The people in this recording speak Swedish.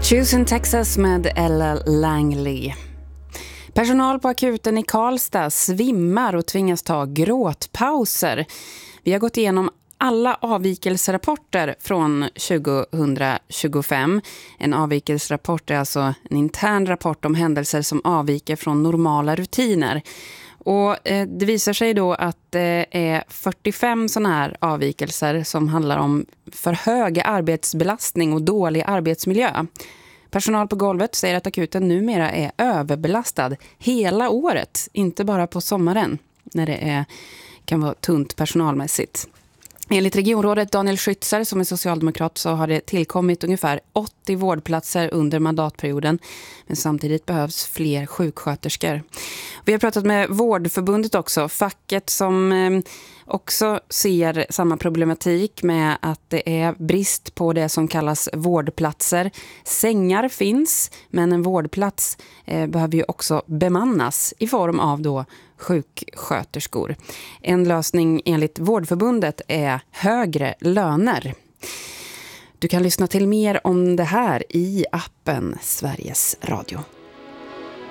Choosing Texas med Ella Langley. Personal på akuten i Karlstad svimmar och tvingas ta gråtpauser. Vi har gått igenom alla avvikelserapporter från 2025. En avvikelserapport är alltså en intern rapport om händelser som avviker från normala rutiner. Och det visar sig då att det är 45 sådana här avvikelser som handlar om för hög arbetsbelastning och dålig arbetsmiljö. Personal på golvet säger att akuten numera är överbelastad hela året, inte bara på sommaren när det kan vara tunt personalmässigt. Enligt regionrådet Daniel Schützer som är socialdemokrat så har det tillkommit ungefär 80 vårdplatser under mandatperioden. Men samtidigt behövs fler sjuksköterskor. Vi har pratat med Vårdförbundet också, facket som också ser samma problematik med att det är brist på det som kallas vårdplatser. Sängar finns, men en vårdplats behöver ju också bemannas i form av då sjuksköterskor. En lösning enligt Vårdförbundet är högre löner. Du kan lyssna till mer om det här i appen Sveriges Radio.